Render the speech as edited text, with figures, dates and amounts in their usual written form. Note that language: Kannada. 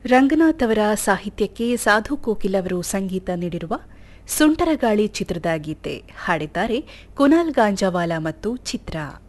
ರಂಗನಾಥ್ ಅವರ ಸಾಹಿತ್ಯಕ್ಕೆ ಸಾಧು ಕೋಕಿಲ್ ಅವರು ಸಂಗೀತ ನೀಡಿರುವ ಸುಂಟರಗಾಳಿ ಚಿತ್ರದ ಗೀತೆ ಹಾಡಿದ್ದಾರೆ ಕುನಾಲ್ ಗಾಂಜಾವಾಲಾ ಮತ್ತು ಚಿತ್ರ.